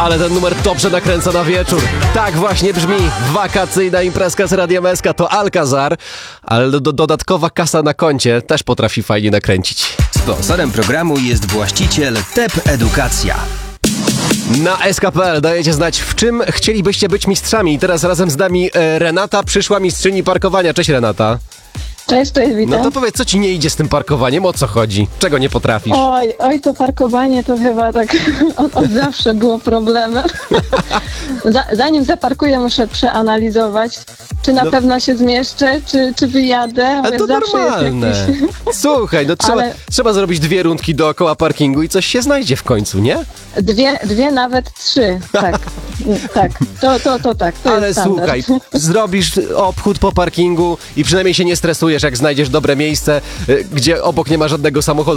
Ale ten numer dobrze nakręca na wieczór. Tak właśnie brzmi wakacyjna imprezka z Radiem SK. To Alcazar, ale dodatkowa kasa na koncie też potrafi fajnie nakręcić. Sponsorem programu jest właściciel TEP Edukacja. Na SK.pl dajecie znać, w czym chcielibyście być mistrzami. I teraz razem z nami Renata, przyszła mistrzyni parkowania. Cześć, Renata. Cześć, witam. No to powiedz, co ci nie idzie z tym parkowaniem? O co chodzi? Czego nie potrafisz? Oj, to parkowanie to chyba tak od zawsze było problemem. Zanim zaparkuję, muszę przeanalizować, czy na pewno się zmieszczę, czy wyjadę. Ale to zawsze normalne. jest jakiś... Słuchaj, no trzeba zrobić 2 rundki dookoła parkingu i coś się znajdzie w końcu, nie? Dwie, nawet 3. Tak, tak. To tak, to Ale jest standard. słuchaj, zrobisz obchód po parkingu i przynajmniej się nie stresujesz, jak znajdziesz dobre miejsce, gdzie obok nie ma żadnego samochodu.